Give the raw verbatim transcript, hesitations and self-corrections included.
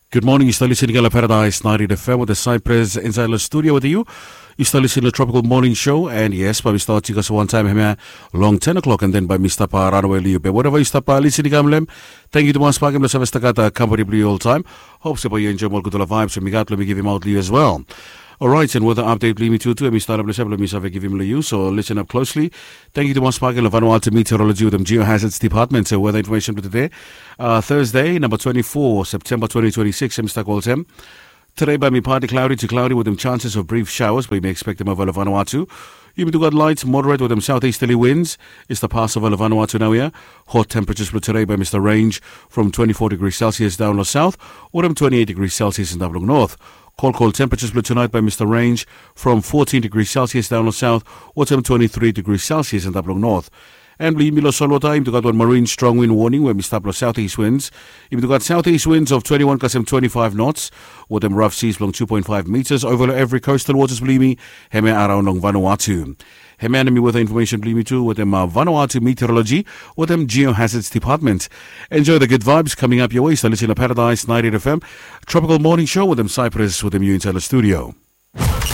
Good morning, you still listening to Paradise ninety F M with the Cypress inside the studio with you. You still listening to the Tropical Morning Show, and yes, by we start you guys one time here long ten o'clock, and then by Mister Pa Runaway Liu. But whatever you stop by listening to thank you to Mas Pagam, the service Takata company blue all time. Hope so you enjoy more good vibes, so we got let me give him out Liu as well. Alright, and with the update, me too, too, and we start up the let me give him Liu, so listen up closely. Thank you to Mas Pagam, the Vanuatu Meteorology with them Geohazards Department, so weather information for today. Uh, Thursday, number twenty-four, September twenty twenty-six, Mister Goltem. Today, by me partly cloudy to cloudy with them chances of brief showers, but you may expect them over Vanuatu. You may do got light, moderate with them southeasterly winds. It's the pass over Vanuatu now here. Hot temperatures for today by Mister Range from twenty-four degrees Celsius down south, or them twenty-eight degrees Celsius in Dublin North. Cold, cold temperatures for tonight by Mister Range from fourteen degrees Celsius down south, or them twenty-three degrees Celsius in Dublin North. And we Milo Solo time to got one marine strong wind warning where we stop southeast winds. If you got southeast winds of twenty-one to twenty-five knots, with them rough seas along two point five meters over every coastal waters, believe me, heme around long Vanuatu. Heme enemy with the information, believe me too, with them uh, Vanuatu Meteorology, with them Geohazards Department. Enjoy the good vibes coming up your way. So listen to Paradise ninety F M, Tropical Morning Show with them Cypress with them you inside the studio.